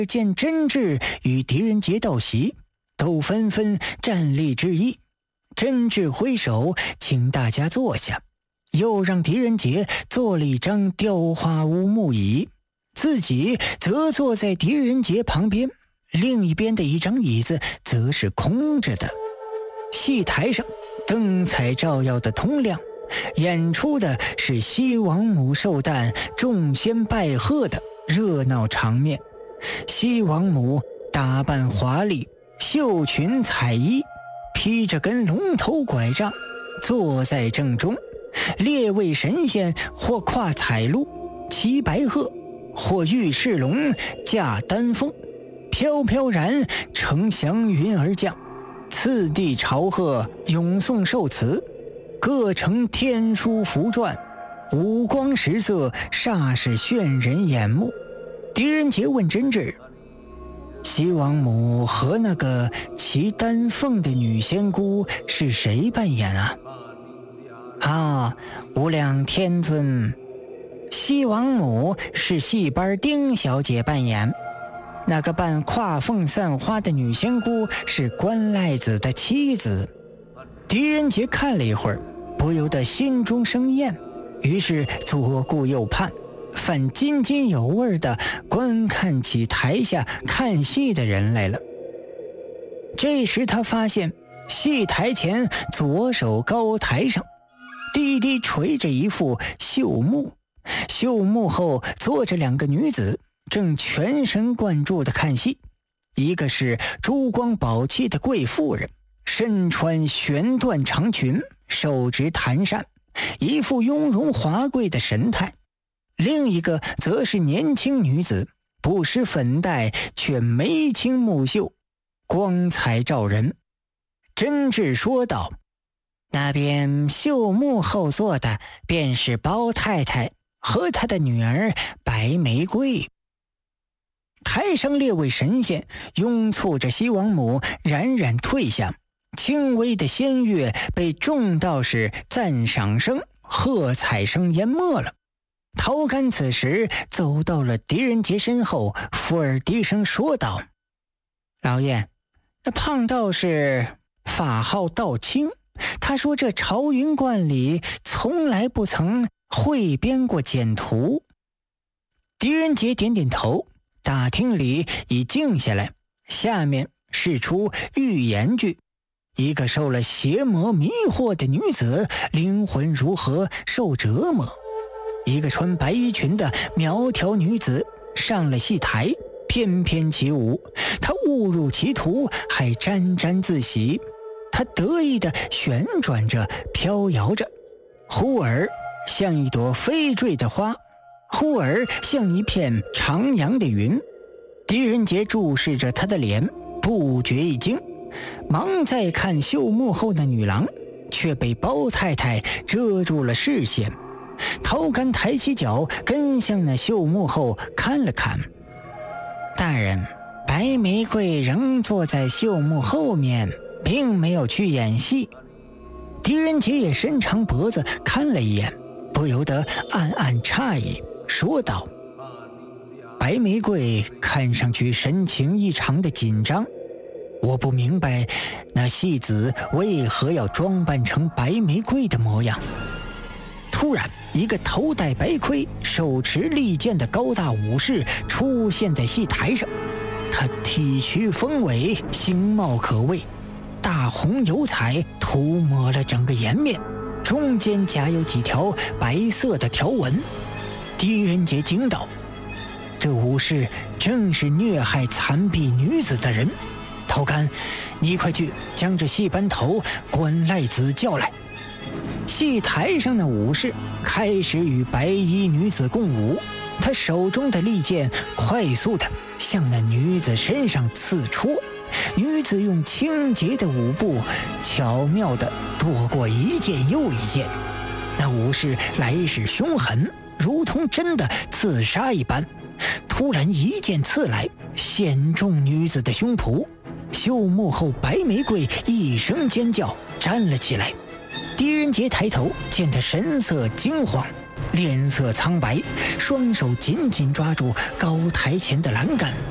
见真挚与狄仁杰道席，都纷纷站立致意。真挚挥手请大家坐下，又让狄仁杰做了一张雕花乌木椅，自己则坐在狄仁杰旁边，另一边的一张椅子则是空着的。戏台上灯彩照耀的通亮，演出的是西王母寿诞众仙拜贺的热闹场面。西王母打扮华丽，绣裙彩衣，披着根龙头拐杖，坐在正中。列位神仙或跨彩鹿，骑白鹤，或御赤龙，驾丹凤，飘飘然乘祥云而降，次第朝贺，咏颂寿词，各成天书符篆，五光十色，煞是炫人眼目。狄仁杰问真挚：西王母和那个骑丹凤的女仙姑是谁扮演啊？无量天尊，西王母是戏班丁小姐扮演，那个扮跨凤散花的女仙姑是关赖子的妻子。狄仁杰看了一会儿，不由得心中生厌，于是左顾右盼，反津津有味地观看起台下看戏的人来了。这时他发现戏台前左手高台上低低垂着一副绣幕，绣幕后坐着两个女子，正全神贯注地看戏。一个是珠光宝气的贵妇人，身穿玄缎长裙，手执檀扇，一副雍容华贵的神态；另一个则是年轻女子，不施粉黛，却眉清目秀，光彩照人。真挚说道：那边绣幕后坐的便是包太太和她的女儿白玫瑰。台上列位神仙拥簇着西王母冉冉退下，轻微的仙乐被众道士赞赏声、喝彩声淹没了。陶干此时走到了狄仁杰身后，伏耳低声说道：老爷，那胖道士法号道清，他说这朝云观里从来不曾汇编过简图。狄仁杰点点头，大厅里已静下来，下面是出寓言剧。一个受了邪魔迷惑的女子，灵魂如何受折磨。一个穿白衣裙的苗条女子上了戏台，翩翩起舞，她误入歧途，还沾沾自喜。她得意地旋转着，飘摇着，忽而像一朵飞坠的花，忽而像一片徜徉的云。狄仁杰注视着她的脸，不觉一惊，忙再看绣幕后的女郎，却被包太太遮住了视线。陶干抬起脚跟向那绣幕后看了看。大人，白玫瑰仍坐在绣幕后面，并没有去演戏。狄仁杰也伸长脖子看了一眼，不由得暗暗诧异，说道：白玫瑰看上去神情异常的紧张，我不明白那戏子为何要装扮成白玫瑰的模样。突然，一个头戴白盔、手持利剑的高大武士出现在戏台上。他体躯丰伟，形貌可畏，大红油彩涂抹了整个颜面，中间夹有几条白色的条纹。狄仁杰惊道：这武士正是虐害残婢女子的人。陶干，你快去将这戏班头关赖子叫来。戏台上的武士开始与白衣女子共舞，他手中的利剑快速地向那女子身上刺出，女子用清洁的舞步巧妙地躲过一剑又一剑。那武士来势凶狠，如同真的刺杀一般，突然一剑刺来，陷中女子的胸脯。绣幕后白玫瑰一声尖叫，站了起来。狄仁杰抬头见他神色惊慌，脸色苍白，双手紧紧抓住高台前的栏杆，